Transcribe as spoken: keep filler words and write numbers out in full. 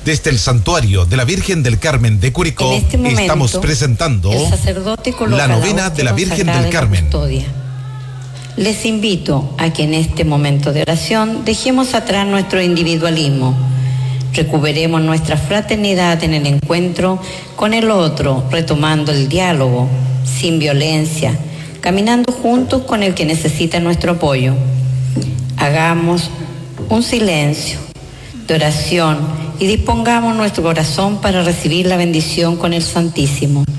Desde el Santuario de la Virgen del Carmen de Curicó, este momento, estamos presentando el sacerdote coloca la novena de la Virgen del Carmen. Les invito a que en este momento de oración dejemos atrás nuestro individualismo, recuperemos nuestra fraternidad en el encuentro con el otro, retomando el diálogo, sin violencia, caminando juntos con el que necesita nuestro apoyo. Hagamos un silencio de oración y dispongamos nuestro corazón para recibir la bendición con el Santísimo.